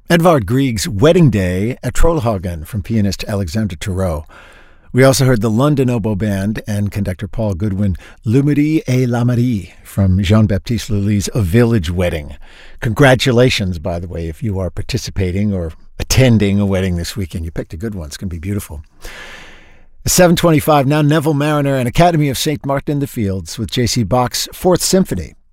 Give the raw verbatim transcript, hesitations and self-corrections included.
Edvard Grieg's Wedding Day at Trollhagen from pianist Alexander Thoreau. We also heard the London Oboe Band and conductor Paul Goodwin, Le Marie et la Marie from Jean-Baptiste Lully's A Village Wedding. Congratulations, by the way, if you are participating or attending a wedding this weekend. You picked a good one. It's going to be beautiful. seven twenty-five, now Neville Marriner and Academy of Saint Martin in the Fields with J C Bach's Fourth Symphony.